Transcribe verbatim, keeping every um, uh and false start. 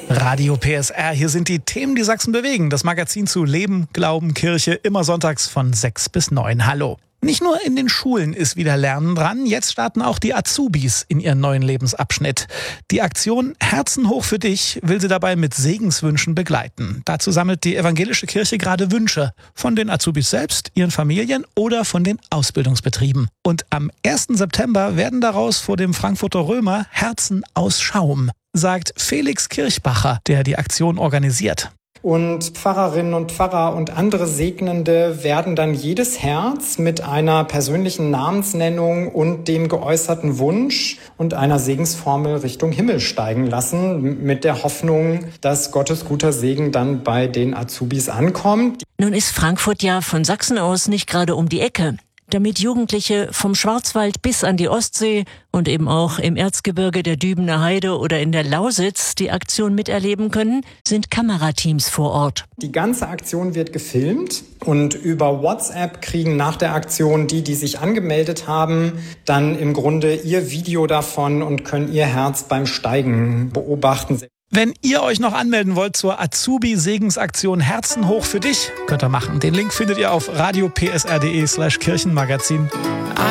Radio P S R, hier sind die Themen, die Sachsen bewegen. Das Magazin zu Leben, Glauben, Kirche, immer sonntags von sechs bis neun. Hallo. Nicht nur in den Schulen ist wieder Lernen dran, jetzt starten auch die Azubis in ihren neuen Lebensabschnitt. Die Aktion Herzen hoch für dich will sie dabei mit Segenswünschen begleiten. Dazu sammelt die evangelische Kirche gerade Wünsche von den Azubis selbst, ihren Familien oder von den Ausbildungsbetrieben. Und am ersten September werden daraus vor dem Frankfurter Römer Herzen aus Schaum, sagt Felix Kirchbacher, der die Aktion organisiert. Und Pfarrerinnen und Pfarrer und andere Segnende werden dann jedes Herz mit einer persönlichen Namensnennung und dem geäußerten Wunsch und einer Segensformel Richtung Himmel steigen lassen, mit der Hoffnung, dass Gottes guter Segen dann bei den Azubis ankommt. Nun ist Frankfurt ja von Sachsen aus nicht gerade um die Ecke. Damit Jugendliche vom Schwarzwald bis an die Ostsee und eben auch im Erzgebirge der Dübener Heide oder in der Lausitz die Aktion miterleben können, sind Kamerateams vor Ort. Die ganze Aktion wird gefilmt und über WhatsApp kriegen nach der Aktion die, die sich angemeldet haben, dann im Grunde ihr Video davon und können ihr Herz beim Steigen beobachten. Wenn ihr euch noch anmelden wollt zur Azubi-Segensaktion Herzen hoch für dich, könnt ihr machen. Den Link findet ihr auf radio p s r punkt d e slash Kirchenmagazin.